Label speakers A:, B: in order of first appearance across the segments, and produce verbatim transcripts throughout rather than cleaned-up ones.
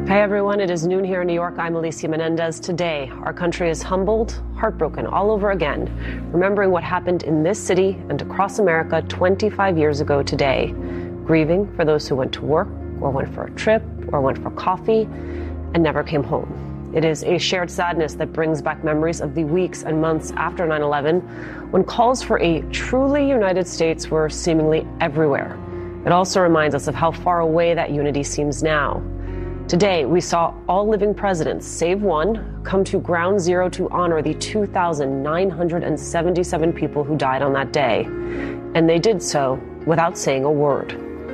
A: Hey everyone, it is noon here in New York. I'm Alicia Menendez. Today, our country is humbled, heartbroken all over again, remembering what happened in this city and across America twenty-five years ago today, grieving for those who went to work or went for a trip or went for coffee and never came home. It is a shared sadness that brings back memories of the weeks and months after nine eleven, when calls for a truly united States were seemingly everywhere. It also reminds us of how far away that unity seems now. Today, we saw all living presidents, save one, come to ground zero to honor the two thousand nine hundred seventy-seven people who died on that day. And they did so without saying a word.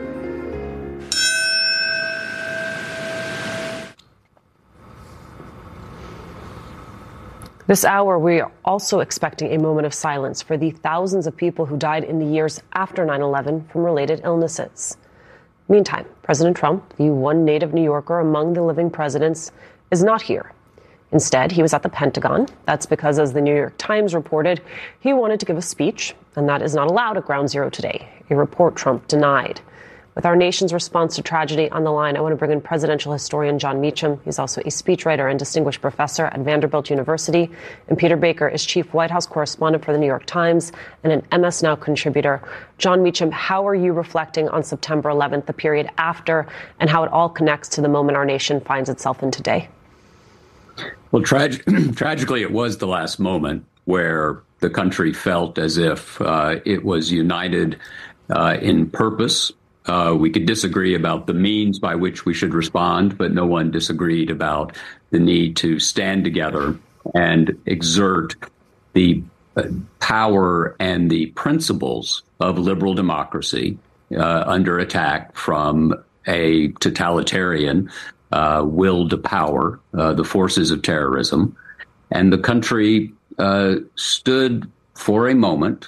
A: This hour, we are also expecting a moment of silence for the thousands of people who died in the years after nine eleven from related illnesses. Meantime, President Trump, the one native New Yorker among the living presidents, is not here. Instead, he was at the Pentagon. That's because, as the New York Times reported, he wanted to give a speech, and that is not allowed at Ground Zero today, a report Trump denied. With our nation's response to tragedy on the line, I want to bring in presidential historian Jon Meacham. He's also a speechwriter and distinguished professor at Vanderbilt University. And Peter Baker is chief White House correspondent for the New York Times and an M S Now contributor. Jon Meacham, how are you reflecting on September eleventh, the period after, and how it all connects to the moment our nation finds itself in today?
B: Well, trag- tragically, it was the last moment where the country felt as if uh, it was united uh, in purpose. Uh, we could disagree about the means by which we should respond, but no one disagreed about the need to stand together and exert the uh, power and the principles of liberal democracy uh, under attack from a totalitarian uh, will to power, uh, the forces of terrorism. And the country uh, stood for a moment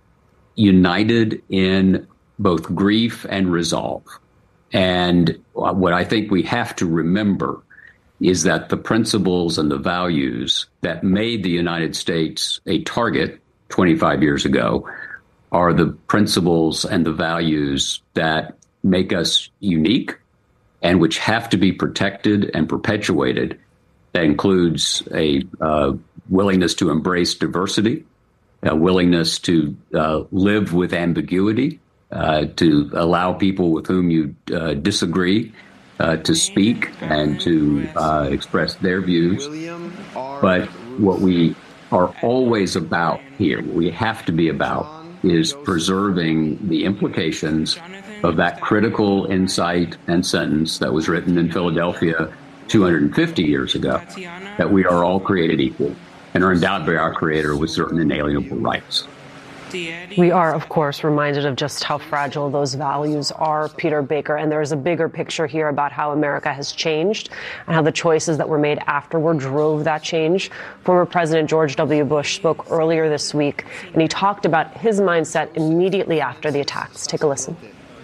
B: united in both grief and resolve. And what I think we have to remember is that the principles and the values that made the United States a target twenty-five years ago are the principles and the values that make us unique and which have to be protected and perpetuated. That includes a uh, willingness to embrace diversity, a willingness to uh, live with ambiguity, Uh, to allow people with whom you uh, disagree uh, to speak and to uh, express their views. But what we are always about here, what we have to be about, is preserving the implications of that critical insight and sentence that was written in Philadelphia two hundred fifty years ago, that we are all created equal and are endowed by our Creator with certain inalienable rights.
A: We are, of course, reminded of just how fragile those values are, Peter Baker, and there's a bigger picture here about how America has changed and how the choices that were made afterward drove that change. Former President George W. Bush spoke earlier this week, and he talked about his mindset immediately after the attacks. Take a listen.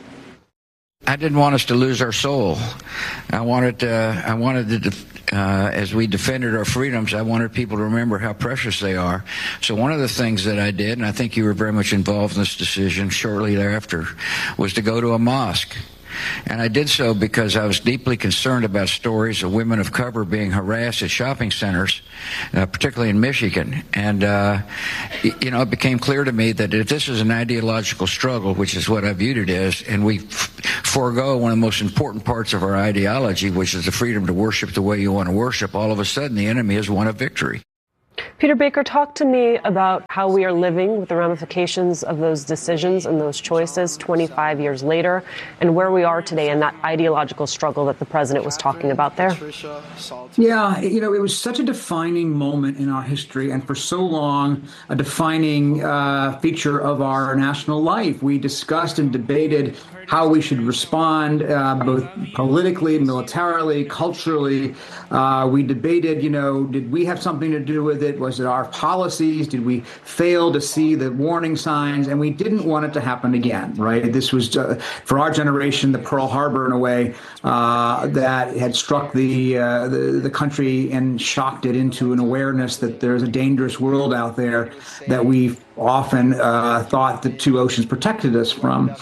C: I didn't want us to lose our soul. I wanted, uh, I wanted to, uh, as we defended our freedoms, I wanted people to remember how precious they are. So one of the things that I did, and I think you were very much involved in this decision shortly thereafter, was to go to a mosque. And I did so because I was deeply concerned about stories of women of color being harassed at shopping centers, uh, particularly in Michigan. And, uh, you know, it became clear to me that if this is an ideological struggle, which is what I viewed it as, and we f- forego one of the most important parts of our ideology, which is the freedom to worship the way you want to worship, all of a sudden the enemy has won a victory.
A: Peter Baker, talk to me about how we are living with the ramifications of those decisions and those choices twenty-five years later, and where we are today in that ideological struggle that the president was talking about there.
D: Yeah, you know, it was such a defining moment in our history, and for so long, a defining uh, feature of our national life. We discussed and debated how we should respond, uh, both politically, militarily, culturally. Uh, we debated, you know, did we have something to do with it? Was it our policies? Did we fail to see the warning signs? And we didn't want it to happen again, right? This was, uh, for our generation, the Pearl Harbor, in a way, uh, that had struck the, uh, the the country and shocked it into an awareness that there's a dangerous world out there that we often uh, thought the two oceans protected us from.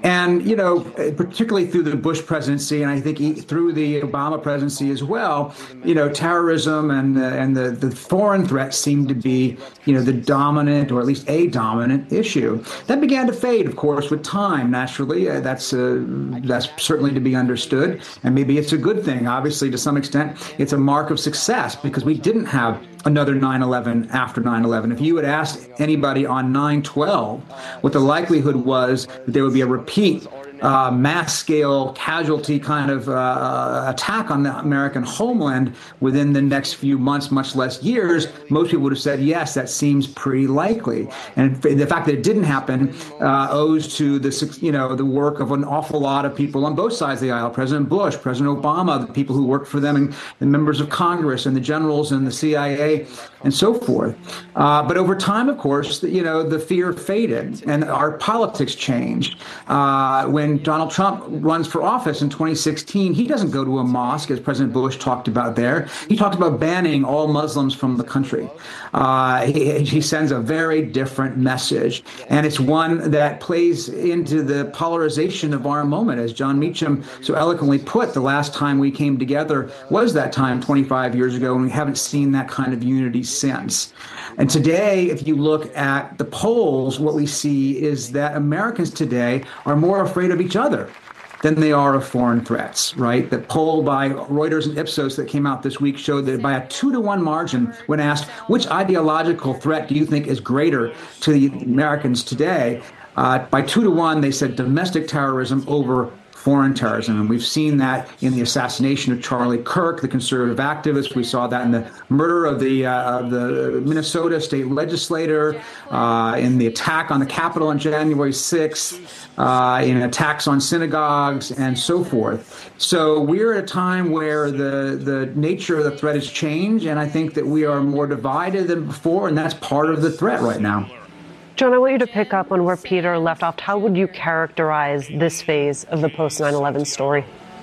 D: And, you know, particularly through the Bush presidency, and I think through the Obama presidency as well, you know, terrorism and the, and the, the foreign threats seemed to be, you know, the dominant, or at least a dominant issue. That began to fade, of course, with time, naturally. Uh, that's uh, that's certainly to be understood. And maybe it's a good thing. Obviously, to some extent, it's a mark of success because we didn't have another nine eleven after nine eleven. If you had asked anybody on nine twelve what the likelihood was that there would be a repeat uh, mass-scale casualty kind of uh, attack on the American homeland within the next few months, much less years, most people would have said, yes, that seems pretty likely. And the fact that it didn't happen uh, owes to the, you know, the work of an awful lot of people on both sides of the aisle, President Bush, President Obama, the people who worked for them, and the members of Congress and the generals and the C I A and so forth. Uh, but over time, of course, you know, the fear faded and our politics changed. Uh, when Donald Trump runs for office in twenty sixteen, he doesn't go to a mosque, as President Bush talked about there. He talked about banning all Muslims from the country. Uh, he, he sends a very different message. And it's one that plays into the polarization of our moment. As John Meacham so eloquently put, the last time we came together was that time twenty-five years ago, and we haven't seen that kind of unity since. And today, if you look at the polls, what we see is that Americans today are more afraid of each other than they are of foreign threats, right? The poll by Reuters and Ipsos that came out this week showed that by a two to one margin, when asked which ideological threat do you think is greater to the Americans today, uh, by two to one, they said domestic terrorism over foreign terrorism. And we've seen that in the assassination of Charlie Kirk, the conservative activist. We saw that in the murder of the uh, of the Minnesota state legislator, uh, in the attack on the Capitol on January sixth, uh, in attacks on synagogues and so forth. So we're at a time where the, the nature of the threat has changed, and I think that we are more divided than before, and that's part of the threat right now.
A: John, I want you to pick up on where Peter left off. How would you characterize this phase of the post nine eleven story?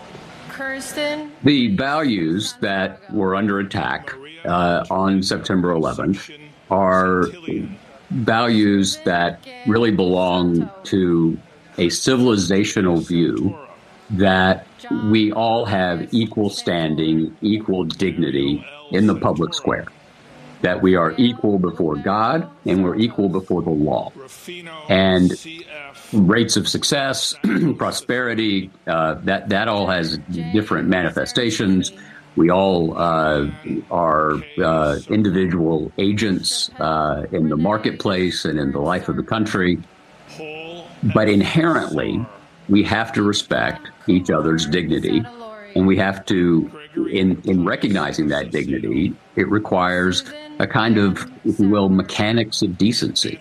B: Kirsten? The values that were under attack uh, on September eleventh are values that really belong to a civilizational view that we all have equal standing, equal dignity in the public square. That we are equal before God and we're equal before the law. And rates of success, prosperity, uh, that, that all has different manifestations. We all uh, are uh, individual agents uh, in the marketplace and in the life of the country. But inherently, we have to respect each other's dignity, and we have to, in, in recognizing that dignity, it requires a kind of, if you will, mechanics of decency,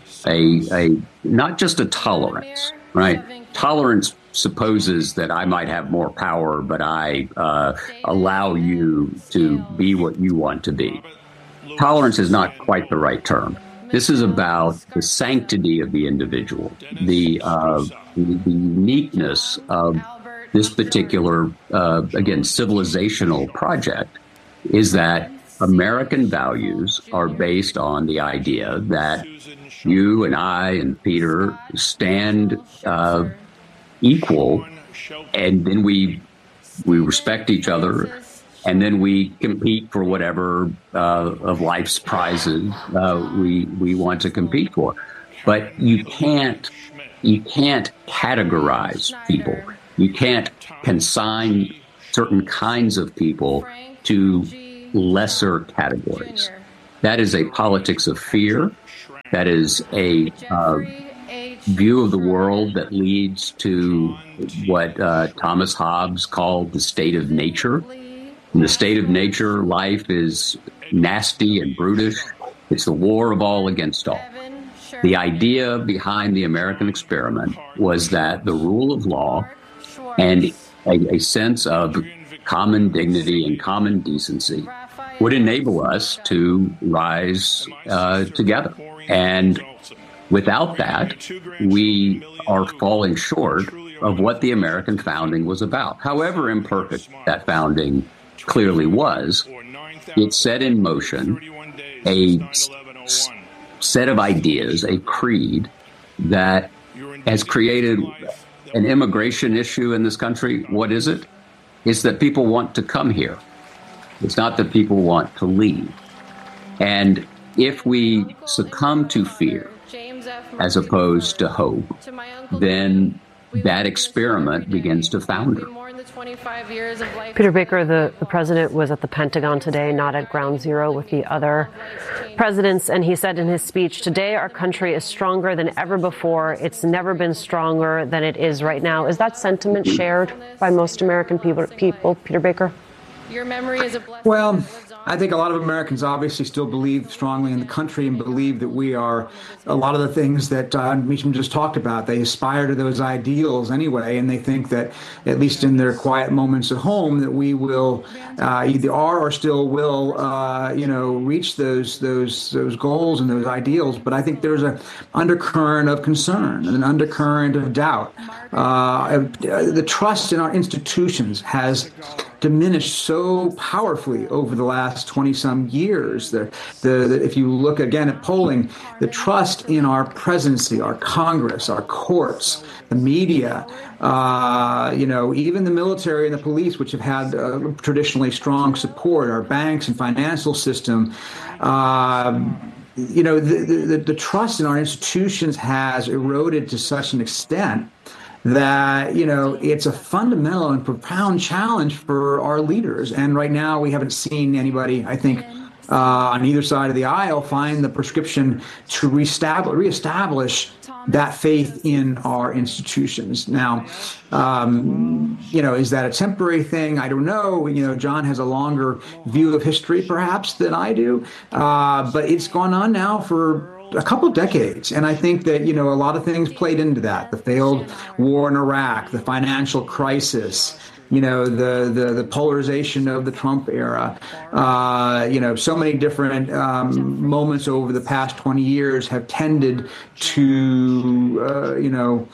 B: a, a not just a tolerance, right? Tolerance supposes that I might have more power, but I uh, allow you to be what you want to be. Tolerance is not quite the right term. This is about the sanctity of the individual, the, uh, the, the uniqueness of this particular, uh, again, civilizational project is that American values are based on the idea that you and I and Peter stand uh, equal, and then we we respect each other, and then we compete for whatever uh, of life's prizes uh, we we want to compete for. But you can't you can't categorize people. You can't consign certain kinds of people to lesser categories. That is a politics of fear. That is a uh, view of the world that leads to what uh, Thomas Hobbes called the state of nature. In the state of nature, life is nasty and brutish. It's the war of all against all. The idea behind the American experiment was that the rule of law and a, a sense of common dignity and common decency would enable us to rise uh, together. And without that, we are falling short of what the American founding was about. However imperfect that founding clearly was, it set in motion a s- set of ideas, a creed that has created an immigration issue in this country, what is it? It's that people want to come here. It's not that people want to leave. And if we succumb to fear as opposed to hope, then that experiment begins to founder.
A: Peter Baker, the, the president was at the Pentagon today, not at Ground Zero with the other presidents. And he said in his speech, today our country is stronger than ever before. It's never been stronger than it is right now. Is that sentiment shared by most American people, people Peter Baker?
E: Your memory is a blessing.
D: Well, I think a lot of Americans obviously still believe strongly in the country and believe that we are a lot of the things that uh, Meacham just talked about. They aspire to those ideals anyway, and they think that, at least in their quiet moments at home, that we will uh, either are or still will, uh, you know, reach those those those goals and those ideals. But I think there's an undercurrent of concern and an undercurrent of doubt. Uh, the trust in our institutions has diminished so powerfully over the last twenty-some years. The, the, the, if you look again at polling, the trust in our presidency, our Congress, our courts, the media, uh, you know, even the military and the police, which have had uh, traditionally strong support, our banks and financial system, uh, you know, the, the, the trust in our institutions has eroded to such an extent that, you know, it's a fundamental and profound challenge for our leaders. And right now we haven't seen anybody, I think, uh, on either side of the aisle find the prescription to reestablish, reestablish that faith in our institutions. Now, um, you know, is that a temporary thing? I don't know. You know, John has a longer view of history, perhaps, than I do. Uh, but it's gone on now for a couple of decades. And I think that, you know, a lot of things played into that. The failed war in Iraq, the financial crisis, you know, the the, the polarization of the Trump era, uh, you know, so many different um, moments over the past twenty years have tended to, uh, you know,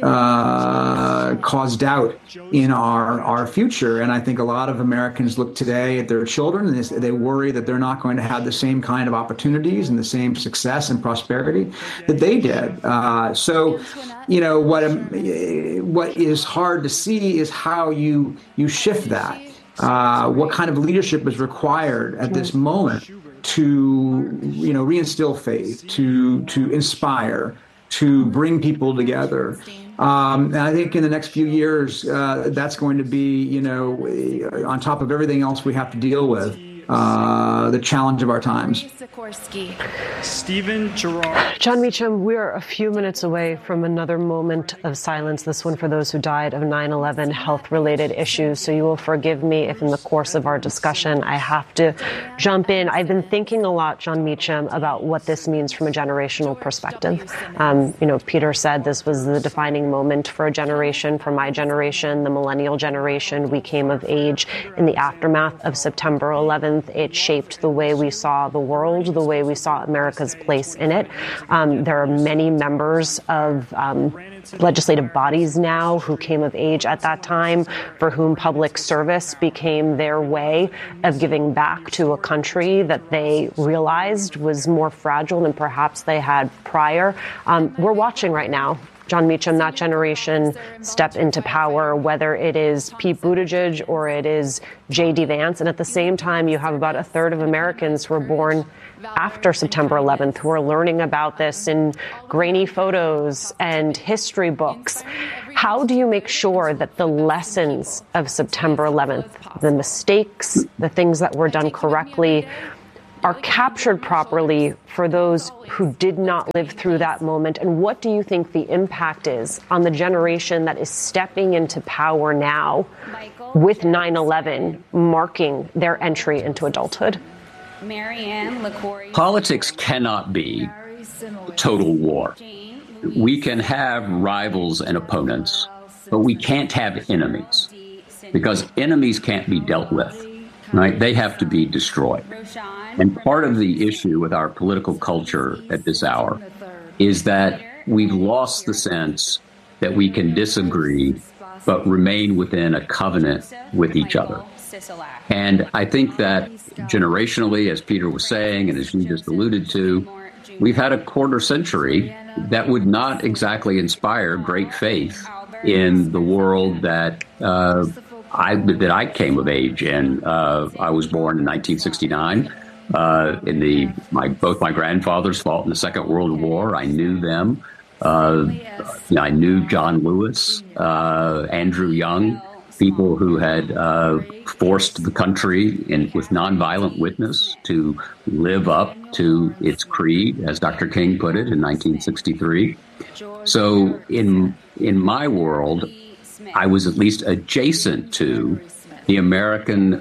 D: uh, cause doubt in our our future. And I think a lot of Americans look today at their children and they worry that they're not going to have the same kind of opportunities and the same success and prosperity that they did. Uh, so, you know, what um, what is hard to see is how you you shift that. Uh, what kind of leadership is required at this moment to, you know, reinstill faith, to to inspire, to bring people together. Um, and I think in the next few years, uh, that's going to be, you know, on top of everything else we have to deal with, uh, the challenge of our times.
F: Stephen Gerard.
A: Jon Meacham, we're a few minutes away from another moment of silence, this one for those who died of nine eleven health-related issues. So you will forgive me if in the course of our discussion I have to jump in. I've been thinking a lot, Jon Meacham, about what this means from a generational perspective. Um, you know, Peter said this was the defining moment for a generation, for my generation, the millennial generation. We came of age in the aftermath of September eleventh. It shaped the way we saw the world, the way we saw America's place in it. Um, there are many members of um, legislative bodies now who came of age at that time, for whom public service became their way of giving back to a country that they realized was more fragile than perhaps they had prior. Um, we're watching right now, Jon Meacham, that generation step into power, whether it is Pete Buttigieg or it is J D Vance. And at the same time, you have about a third of Americans who were born after September eleventh who are learning about this in grainy photos and history books. How do you make sure that the lessons of September eleventh, the mistakes, the things that were done correctly, are captured properly for those who did not live through that moment? And what do you think the impact is on the generation that is stepping into power now with nine eleven marking their entry into adulthood?
B: Politics cannot be total war. We can have rivals and opponents, but we can't have enemies, because enemies can't be dealt with, right? They have to be destroyed. And part of the issue with our political culture at this hour is that we've lost the sense that we can disagree but remain within a covenant with each other. And I think that generationally, as Peter was saying, and as you just alluded to, we've had a quarter century that would not exactly inspire great faith in the world that uh, I that I came of age in. Uh, I was born in nineteen sixty-nine. Uh, in the my both my grandfathers fought in the Second World War. I knew them. Uh, you know, I knew John Lewis, uh, Andrew Young, people who had uh, forced the country in, with nonviolent witness to live up to its creed, as Doctor King put it in nineteen sixty-three. So in in my world, I was at least adjacent to the American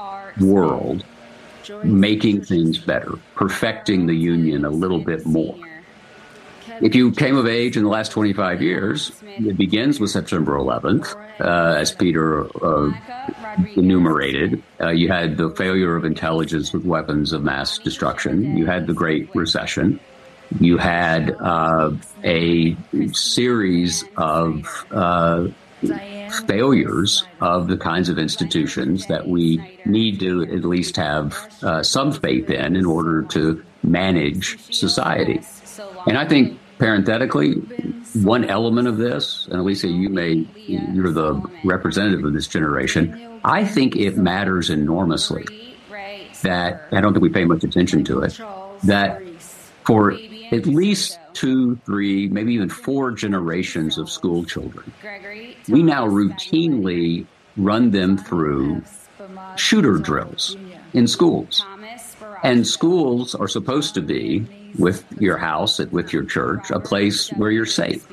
B: world, making things better, perfecting the Union a little bit more. If you came of age in the last twenty-five years, it begins with September eleventh, uh, as Peter uh, enumerated. Uh, you had the failure of intelligence with weapons of mass destruction. You had the Great Recession. You had uh, a series of uh, failures of the kinds of institutions that we need to at least have uh, some faith in in order to manage society. And I think, parenthetically, one element of this, and Alicia, you may, you're the representative of this generation, I think it matters enormously that, I don't think we pay much attention to it, that for at least two, three, maybe even four generations of school children, we now routinely run them through shooter drills in schools. And schools are supposed to be, with your house, with your church, a place where you're safe.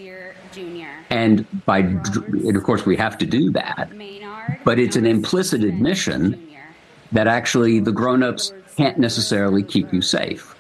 B: And by, and of course, we have to do that. But it's an implicit admission that actually the grown-ups can't necessarily keep you safe.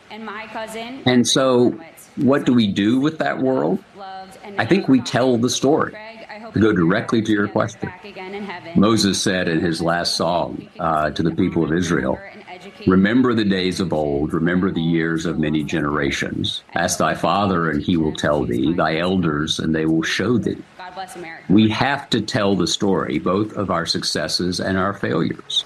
B: And so what do we do with that world? I think we tell the story. To go directly to your question, Moses said in his last song uh, to the people of Israel, "Remember the days of old, remember the years of many generations. Ask thy father, and he will tell thee, thy elders, and they will show thee." We have to tell the story, both of our successes and our failures.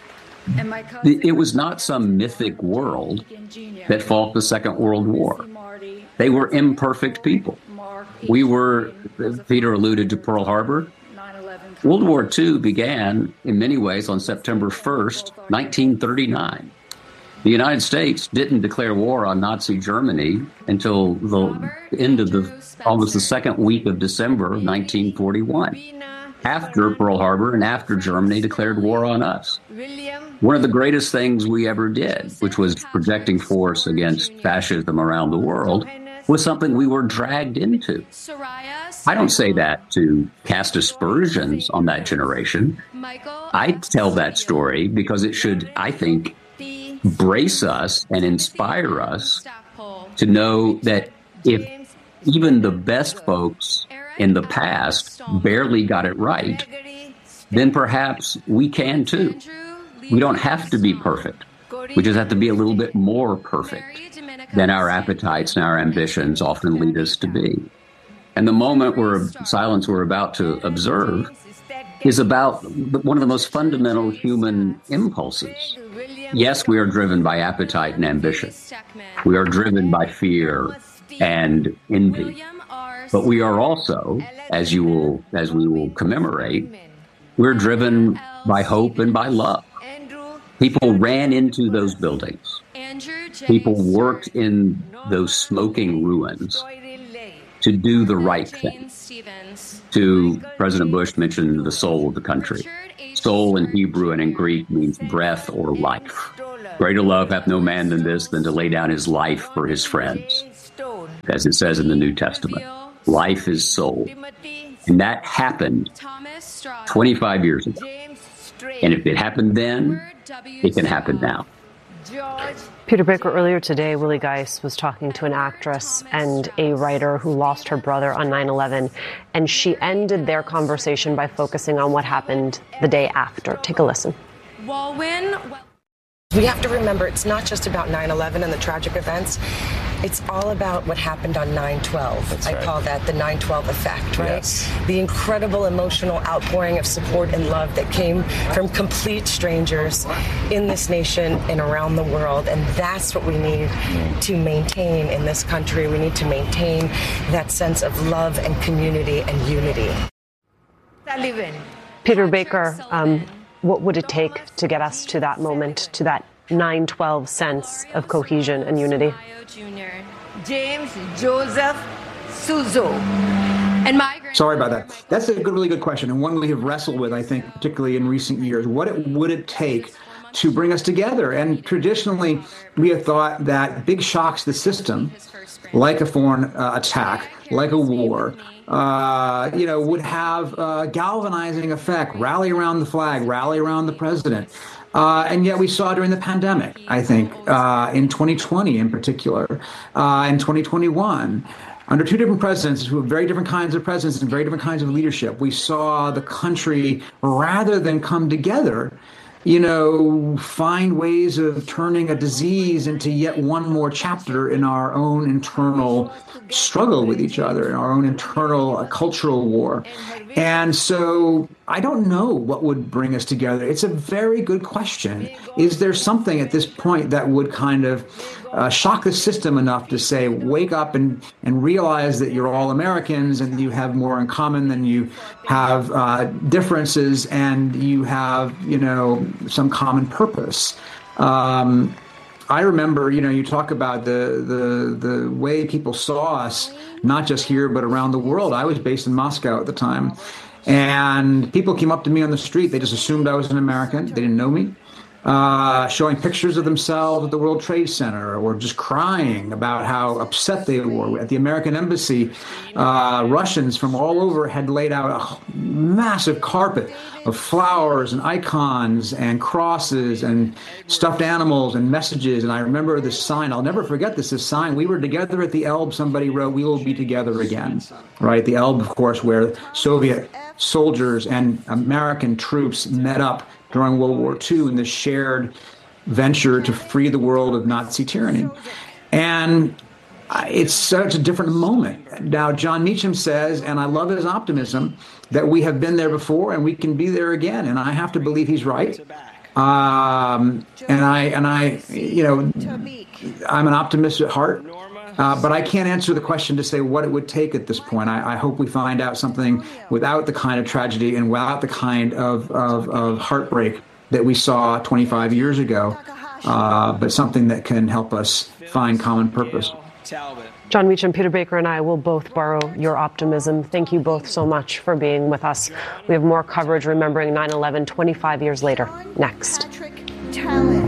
B: It was not some mythic world that fought the Second World War. They were imperfect people. We were, Peter alluded to Pearl Harbor. World War Two began, in many ways, on September first, nineteen thirty-nine. The United States didn't declare war on Nazi Germany until the end of the, almost the second week of December of nineteen forty-one, after Pearl Harbor and after Germany declared war on us. One of the greatest things we ever did, which was projecting force against fascism around the world, was something we were dragged into. I don't say that to cast aspersions on that generation. I tell that story because it should, I think, brace us and inspire us to know that if even the best folks in the past barely got it right, then perhaps we can too. We don't have to be perfect. We just have to be a little bit more perfect than our appetites and our ambitions often lead us to be. And the moment we're silence we're about to observe is about one of the most fundamental human impulses. Yes, we are driven by appetite and ambition. We are driven by fear and envy. But we are also, as you will, as we will commemorate, we're driven by hope and by love. People ran into those buildings. People worked in those smoking ruins to do the right thing. To President Bush mentioned the soul of the country. Soul in Hebrew and in Greek means breath or life. Greater love hath no man than this, than to lay down his life for his friends, as it says in the New Testament. Life is soul. And that happened twenty-five years ago. And if it happened then, it can happen now.
A: Peter Baker, earlier today, Willie Geist was talking to an actress and a writer who lost her brother on nine eleven, and she ended their conversation by focusing on what happened the day after. Take a listen.
F: We have to remember it's not just about nine eleven and the tragic events. It's all about what happened on nine twelve. That's I right. call that the nine twelve effect, right? Yes. The incredible emotional outpouring of support and love that came from complete strangers in this nation and around the world. And that's what we need to maintain in this country. We need to maintain that sense of love and community and unity.
A: Peter Baker, um, what would it take to get us to that moment, to that nine twelve sense of cohesion and unity?
G: James Joseph Suzo. And my
D: Sorry about that. That's a good, really good question, and one we have wrestled with, I think, particularly in recent years. What it, would it take to bring us together? And traditionally, we have thought that big shocks to the system, like a foreign uh, attack, like a war, uh, you know, would have a galvanizing effect, rally around the flag, rally around the president. Uh, and yet we saw during the pandemic, I think, uh, in twenty twenty in particular, uh, in twenty twenty-one, under two different presidents who have very different kinds of presidents and very different kinds of leadership, we saw the country, rather than come together, you know, find ways of turning a disease into yet one more chapter in our own internal struggle with each other, in our own internal uh, cultural war. And so I don't know what would bring us together. It's a very good question. Is there something at this point that would kind of uh, shock the system enough to say, wake up and, and realize that you're all Americans and you have more in common than you have uh, differences, and you have, you know, some common purpose? Um, I remember, you know, you talk about the, the the way people saw us, not just here, but around the world. I was based in Moscow at the time, and people came up to me on the street. They just assumed I was an American. They didn't know me. Uh, showing pictures of themselves at the World Trade Center, or just crying about how upset they were. At the American Embassy, uh, Russians from all over had laid out a massive carpet of flowers and icons and crosses and stuffed animals and messages. And I remember this sign. I'll never forget this, this sign. We were together at the Elbe. Somebody wrote, "We will be together again." Right? The Elbe, of course, where Soviet soldiers and American troops met up during World War Two in this shared venture to free the world of Nazi tyranny. And it's such a different moment. Now, Jon Meacham says, and I love his optimism, that we have been there before and we can be there again. And I have to believe he's right. Um, and I, and I, you know, I'm an optimist at heart. Uh, but I can't answer the question to say what it would take at this point. I, I hope we find out something without the kind of tragedy and without the kind of, of, of heartbreak that we saw twenty-five years ago, uh, but something that can help us find common purpose.
A: Jon Meacham, Peter Baker, and I will both borrow your optimism. Thank you both so much for being with us. We have more coverage remembering nine eleven twenty-five years later, next.